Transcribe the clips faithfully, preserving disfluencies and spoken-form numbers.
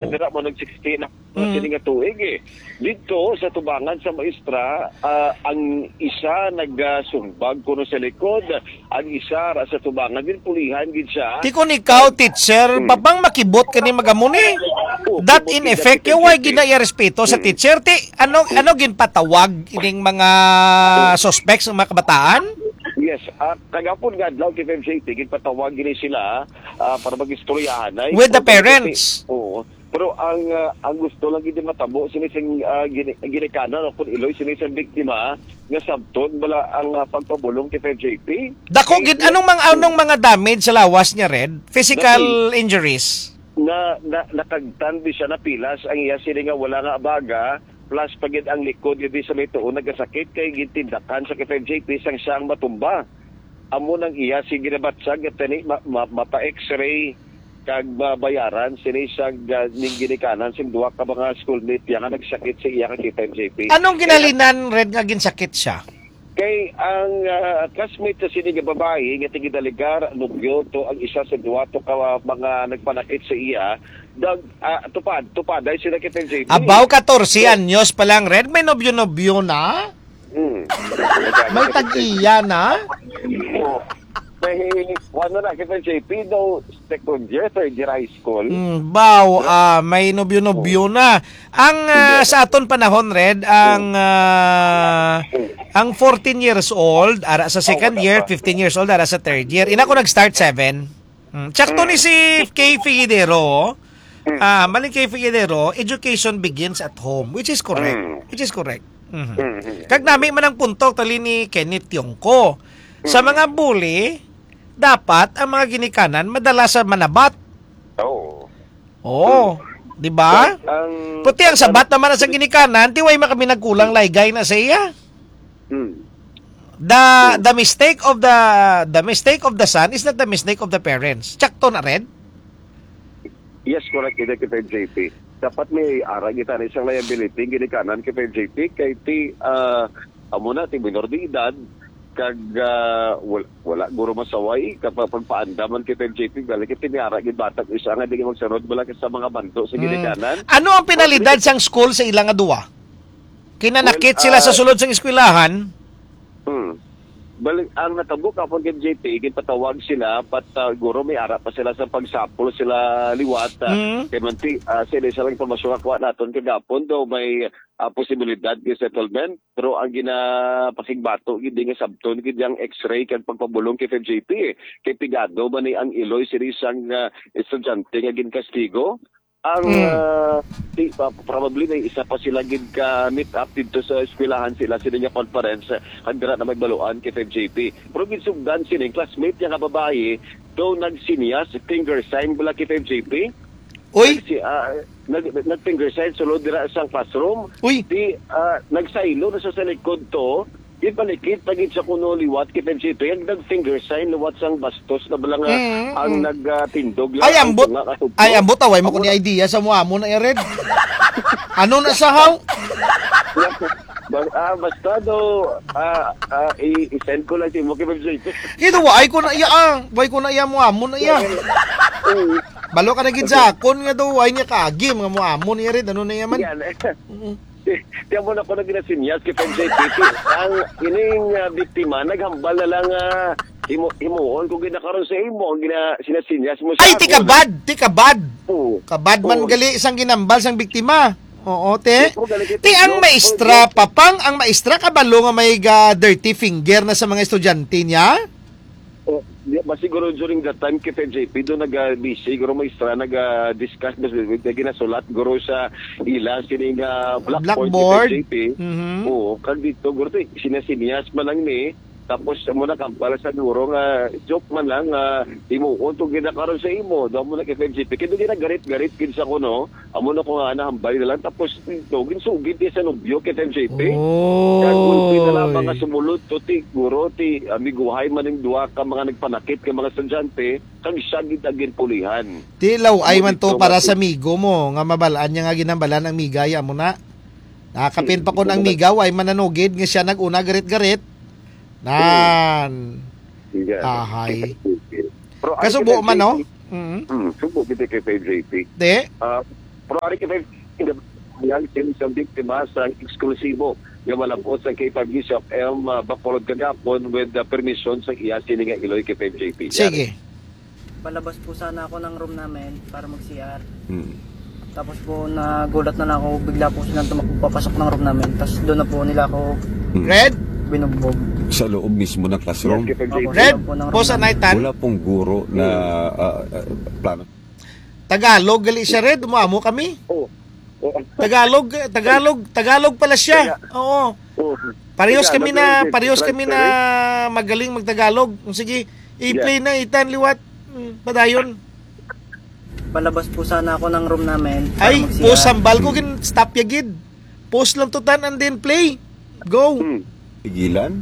dira mo nag sixty na Mm. sini nga tuig eh. Dito sa tubangan sa maestra, ah, ang isa nagsumbag kuno sa likod, ang isa ra sa tubangan din pulihan gid siya. Ti kun ikaw, teacher, Mm. babang makibot ka ni magamuni. Oh, That kibot in gid effect, natin yung sa why J P. ginaya respeto sa Mm. teacher, ti ano ano ginpatawag ining mga suspects ng mga kabataan? Yes, uh, kagapon nga adlaw kay F J T gitpatawag gini sila ah, para magistoryahan ay With the parents. Oo. Pero ang ah, ang gusto lang gid matabo sinising uh, ginikanan kun iloy sinising biktima nga sabton bala ang ah, pagpabulong kay F J P. Dako gid anong mga anong mga damage sa lawas niya, Red? Physical injuries. na, na nakagtan di siya na pilas ang iya sila nga wala nga abaga plus pagid ang likod yun di sa may tuon nagasakit kay gitindakan sa kay F J P sang siyang matumba. Amo nang iya si ginabatsag at tani ma, ma, mapa x-ray kag babayaran sini sa uh, ning ginikanan sim duwa ka mga schoolmate yang nagsakit sa iya kay F J P. Anong ginalinan, Red, nga ginsakit siya? Kay ang uh, classmate sa sini nga babae nga tigidaligar nubyo to ang isa sa duwa to ka mga nagpanakit sa iya dag uh, tupad tupad ay sila kay F J P. Abaw fourteen anyos pa lang, Red, may nobyo-nobyo na? Hmm. May tag-iya na? Oh, may wano na kay F J P daw second year, third year high school. Mm, baw, ah, may nobyo-nobyo na. Ang ah, sa aton panahon, Red, ang ah, ang fourteen years old, ara sa second year, fifteen years old, ara sa third year. Ina ko nag-start seven. Mm. Tsakto ni si K. Figueroa, ah, mali K. Figueroa, education begins at home, which is correct. Which is correct. Mhm. Kag nami man ang punto tali ni Kenneth Tiongco. Sa mga bully, dapat ang mga ginikanan madala sa manabat. Oo. Oo. Di ba? Ang Puti ang sabat naman sa ginikanan, tiway man kami nagkulang laygay na sa iya. Hmm. The the mistake of the the mistake of the son is not the mistake of the parents. Tsakto na, Red? Yes, correct ito kay F J P. Dapat may ara kita na isang liability ginikanan kay F J P kay ti uh, amo na ti minor de edad kag uh, wala, wala guro masaway kapag pagpaandaman kay F J P balik kay tiniara gid batag isa nga di magsunod bala sa mga bando sa ginikanan. Ano ang pinalidad sang school sa ilang adua? Kinanakit Well, sila uh, sa sulod sang eskwelahan. Hmm. Balik ang natabo kapag kay F J P gitpatawag sila pat uh, guro may ara pa sila sa pagsapol sila liwat uh, Mm. kay manti uh, sila sa lang impormasyon ako naton kagapon daw may uh, posibilidad kay settlement pero ang ginapakigbato gid nga sabton gid ang x-ray kag pagpabulong kay F J P eh. Kay pigado man ni ang iloy siri sang uh, estudyante nga ginkastigo ang Mm. uh, di, uh, probably may isa pa sila gid ka meet up dito sa eskwelahan sila sila nga conference ang dira na magbaluan kay F J P pero ginsugdan sila classmate nga babae daw nagsinyas finger sign bala kay F J P. Uy, Si uh, nag nag-finger sign sulod dira sa classroom. uy. Di uh, nagsaylo na sa sa likod to. Ipalikit pagit sa kuno liwat kay F J P. Yung nag-finger sign liwat sang bastos na balang uh, Mm, ang mm. nagtindog Ay, ambot. Ay, ambot. Away mo ko ni idea sa mga mo na, eh, Red. Ano na sa how? Ah, basta do ah ah, i- i-send ko lang si mo kay F J P. Ito, why ko na iya, ah. Why ko na iya mo amo na iya. Balo ka na gid sa akon nga daw, why niya kaagim nga mo amo ni Red. Ano na iya man? Yan. Tiyan mo na ko na ginasinyas kay F J P. Ang ining uh, biktima naghambal na lang uh, imo imuon kung ginakaroon sa imo ang gina sinasinyas mo sa Ay, ti kabad, ti kabad. Oo. Kabad man Oo. gali isang ginambal sang biktima. Oo, te. Oo, gali kita. Ti ang maestra, papang ang maestra kabalo nga may ga dirty finger na sa mga estudyante niya. Oh, di- ba siguro during that time kay F J P do nag-busy siguro may istra nag-discuss na ginasulat guro sa ila sining uh, blackboard, Blackboard. kay F J P. Mhm. Oo, kag dito guro to sinasinyas man lang ni tapos mo na kampala sa duro nga joke man lang nga imo unto ginakaroon sa imo daw mo na kay F J P kay gina garit-garit kid sa kuno amo na ko nga nahambal na lang tapos dito ginsugid di sa nobyo kay F J P. Kag ulpi na lang mga Oh. sumulod to ti guro ti amiguhay man ning duha ka mga nagpanakit kay mga estudyante kag siya gid agin pulihan. Ti law ay man to Dito, para mati- sa migo mo nga mabalaan niya nga ginambalan ang migaya mo na. Nakakapin pa ko ng migaw ay mananugid nga siya naguna garit-garit. Nan. Yeah. Ahay. Pero ang Kasubo kay man F J P, no? Mhm. Hmm, subo kita kay F J P. De. Ah, Pero ari kay yang sin sa biktima sa eksklusibo nga malapot sa kay Bishop M. Uh, Bacolod kagapon with the permission sa iya sini nga Iloy kay J P. Sige. Palabas po sana ako ng room namin para mag-C R. Hmm. Tapos po nagulat na lang ako, bigla po silang tumakbo papasok ng room namin. Tapos doon na po nila ako Red? binugbog. Sa loob mismo ng classroom. Yes, kay J P. Opo, Red? sila po ng room Po sa namin. Naitan? Wala pong guro na ah, ah, plano. Tagalog gali siya, Red. Umuamo kami. Oh. Oh. Tagalog, Tagalog, Tagalog pala siya. Oo. Oh. Parehas Tagalog, kami na, Red, parehas kami na transfer, magaling magtagalog. Sige, i-play na itan liwat. Hmm, Padayon. Palabas po sana ako ng room namin para Ay, mag-C R. post sambal ko kin stop ya gid. Post lang tutan and then play. Go. Hmm. Pigilan?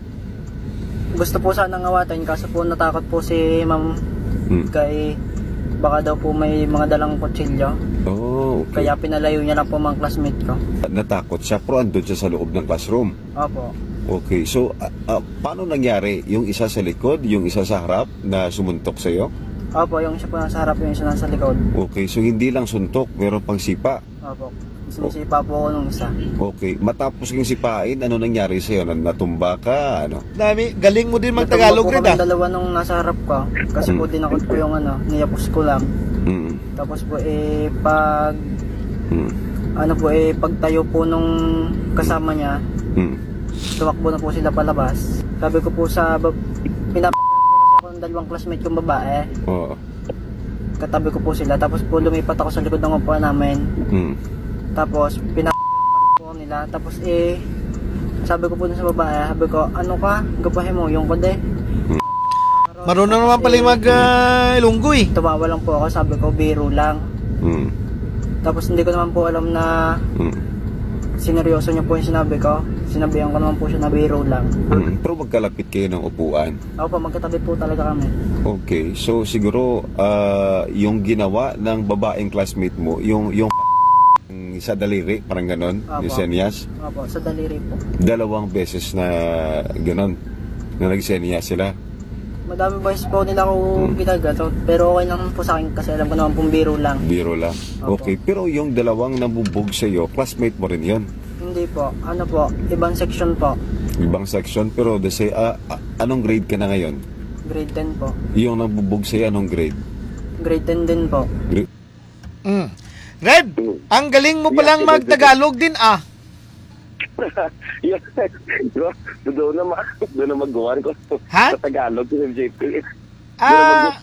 Gusto po sana ngawatin kaso po natakot po si ma'am Hmm. kay baka daw po may mga dalang kutsilyo. Oh, okay. Kaya pinalayo niya lang po mga classmate ko. Natakot siya pero andun siya sa loob ng classroom. Opo. Okay, so ah, ah, paano nangyari? Yung isa sa likod, yung isa sa harap na sumuntok sa iyo? Opo, yung isa po nasa harap, yung isa nasa likod. Okay, so hindi lang suntok, meron pang sipa. Opo. Sinisipa po ako nung isa. Okay, matapos yung sipain, ano nangyari sa iyo? Natumba ka, ano? Dami, galing mo din magtagalog, Red Red ah. dalawa nung nasa harap ko. Kasi po dinakot ko yung ano, niyapos ko lang. Mm. Tapos po eh pag Mm. ano po eh pagtayo po nung kasama niya, Mm. tumakbo na po sila palabas. Sabi ko po sa bab- pinap po kasi ako ng dalawang classmate kong babae. Oo. Katabi ko po sila. Tapos po lumipat ako sa likod ng upuan namin. Mm. Tapos pinap po nila. Tapos eh sabi ko po dun sa babae, sabi ko, ano ka? Gabahin mo yung kode. Marunong naman pala yung mag uh, ilunggoy. Tumawa lang po ako, sabi ko, biro lang. Mm. Tapos hindi ko naman po alam na Mm. sineryoso niya po yung sinabi ko. Sinabihan ko naman po siya na biro lang. Mm. Pero magkalapit kayo ng upuan. Ako po, magkatabi po talaga kami. Okay, so siguro ah, yung ginawa ng babaeng classmate mo, yung yung sa daliri, parang ganon, Apo. yung senyas, Opo, sa daliri po. dalawang beses na ganon, na nagsenyas sila. Madami boys po nila ako Hmm. ginagato. Pero okay lang po sa akin kasi alam ko naman pong biro lang. Biro lang. Apo. Okay, pero yung dalawang nabubog sa iyo, classmate mo rin yun. Hindi po. Ano po, ibang section po. Ibang section, pero the say, ah, ah, anong grade ka na ngayon? Grade ten po. Yung nabubog sa iyo, anong grade? Grade ten din po. Grade? Mm. Red, ang galing mo palang magtagalog din ah. Yan. Doon na ma doon na magawan ko Ha? sa Tagalog sa J P. Ah,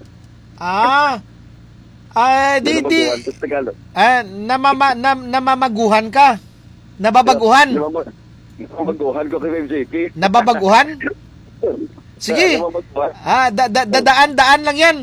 ah. Ah, di di Magawan sa Tagalog. ah, namama nam, namamaguhan ka. Nababaguhan. Namamaguhan ko kay J P. Nababaguhan? Sige. Namamaguhan. Ah, da, da, dadaan-daan lang 'yan.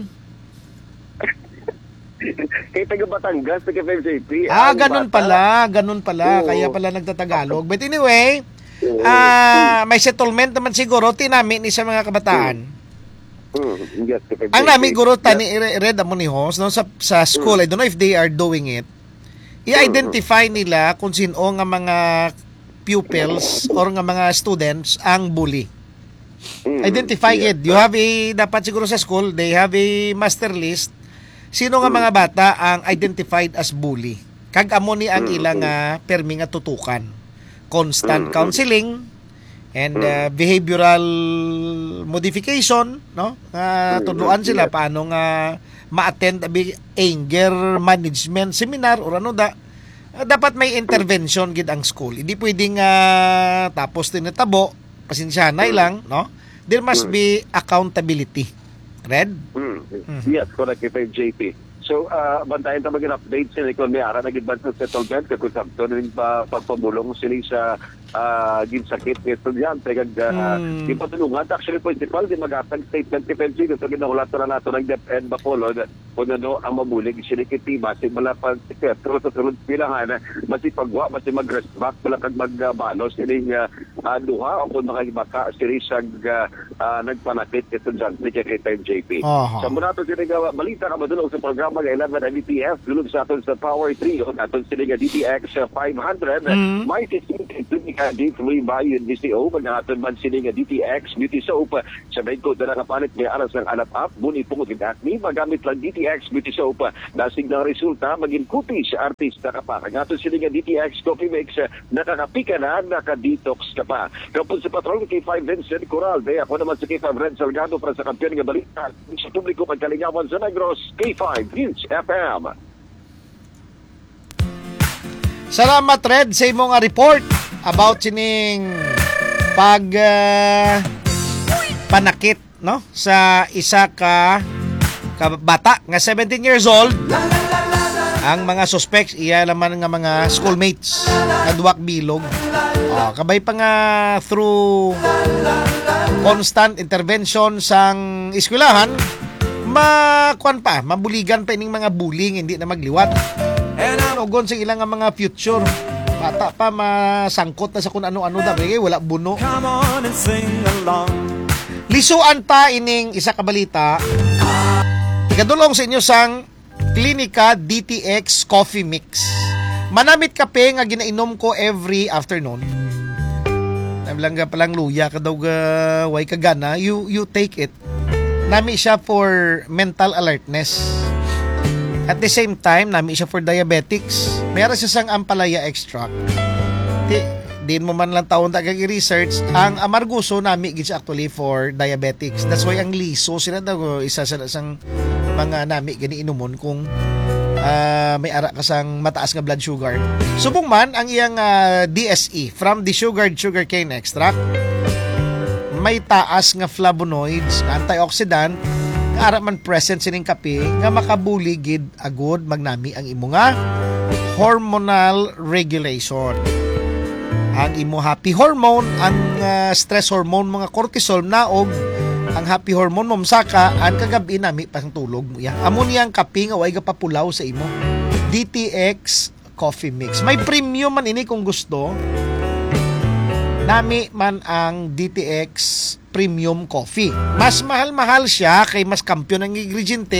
Kay taga Batangas sa kay J P. Ah, ang ganun bata. pala, ganun pala. Oo. Kaya pala nagtatagalog. But anyway, ah, may settlement naman siguro tinami ni sa mga kabataan. Hmm, yes, kay Ang J P. nami guro tani red amo ni host no sa sa school, I don't know if they are doing it. I-identify nila kung sino nga mga pupils or nga mga students ang bully. Hmm, Identify yes. it. You have a dapat siguro sa school, they have a master list. Sino nga mga bata ang identified as bully? Kag amo ni ang ilang nga permi nga tutukan. Constant counseling and uh, behavioral modification, no? Nga tuduan sila paano nga ma-attend abi anger management seminar or ano da. Uh, dapat may intervention gid ang school. Hindi pwedeng uh, tapos tinatabo, pasensyanay lang, no? There must be accountability. Red? Mm. Yes, correct kay J P. So, uh, bantayan ta maging update sila kung may ara nag-advance ng settlement kung sabto rin pa pagpabulong sila sa uh, ginsakit ng estudyante kag uh, Hmm. di patulungan actually principal di mag-atag statement kay P N G ito ginahulat na nato ng DepEd Bacolod kung ano ang mabulig sila kiti basi wala pa pero sa sunod pilangan basi pagwa basi mag-rest back wala kag magbanos sila uh, duha o kung makahibaka sila sa uh, uh, nagpanakit estudyante kay J P. Aha. Sa muna ito sila balita ka madulog sa programa ng eleven M B P F dulog sa aton sa Power three o aton sila D T X five hundred Mm. may sising nga D three Bayon D C O, magnahatod man sini nga D T X Beauty Soap sa Medco na nakapalit may aras ng alap-up, buni pungot ng acne, magamit lang D T X Beauty Soap. Nasig ng resulta, maging kuti sa artista ka pa. Kangatod sini nga D T X Coffee Mix, nakakapi ka na, nakadetox ka pa. Kapag sa patrol K five Vincent Coral, day ako naman sa K five Red Salgado para sa kampiyon nga balita. Sa publiko pagkalingawan sa Negros, K five News F M. Salamat, Red, sa imong nga report about sining pag uh, panakit, no, sa isa ka, ka bata nga seventeen years old. Ang mga suspects iya naman nga mga schoolmates na duwak bilog. Oh, kabay pa nga through constant intervention sang eskwelahan, makuan pa, mabuligan pa ining mga bullying hindi na magliwat. Ugon sa ilang nga mga future. Bata pa masangkot na sa kung ano-ano da, bagay wala buno. Lisuan pa ining isa ka balita. Igadulong sa inyo sang Klinika D T X Coffee Mix. Manamit kape nga ginainom ko every afternoon. Namlangga palang luya ka daw uh, way kagana, you you take it. Nami siya for mental alertness. At the same time, nami siya for diabetics. Mayroon siya sang ampalaya extract. Di, din mo man lang taon tagag i-research. Ang amarguso nami gits actually for diabetics. That's why ang liso sila daw isa sa sang mga nami gani inumon kung uh, may ara ka sang mataas nga blood sugar. Subong man ang iyang uh, D S E from the sugared sugarcane extract. May taas nga flavonoids, antioxidant, ara man present sining kape nga makabuligid agud magnami ang imo nga hormonal regulation. Ang imo happy hormone, ang uh, stress hormone mga cortisol naog ang happy hormone mo saka ang kagabi nami pasang tulog mo ya. Amo niyang kape nga way gapapulaw sa imo. D T X Coffee Mix. May premium man ini kung gusto. Nami man ang D T X Premium Coffee. Mas mahal-mahal siya kay mas kampiyon ang ingrediente